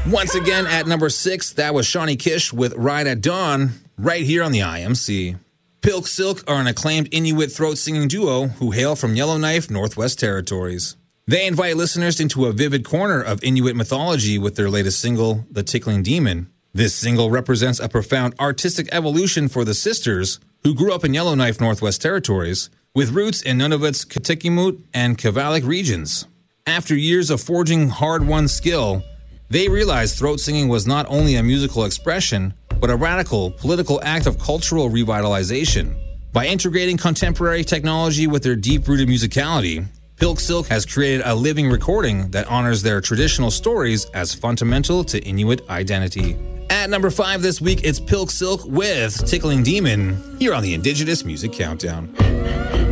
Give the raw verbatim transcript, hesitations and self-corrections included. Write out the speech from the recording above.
Once again, at number six, that was Shawnee Kish with Ride at Dawn, right here on the I M C. Pilk Silk are an acclaimed Inuit throat-singing duo who hail from Yellowknife, Northwest Territories. They invite listeners into a vivid corner of Inuit mythology with their latest single, The Tickling Demon. This single represents a profound artistic evolution for the sisters, who grew up in Yellowknife, Northwest Territories, with roots in Nunavut's Kitikimut and Kavalik regions. After years of forging hard-won skill, they realized throat singing was not only a musical expression, but a radical political act of cultural revitalization. By integrating contemporary technology with their deep-rooted musicality, Pilk Silk has created a living recording that honors their traditional stories as fundamental to Inuit identity. At number five this week, it's Pilk Silk with Tickling Demon, here on the Indigenous Music Countdown.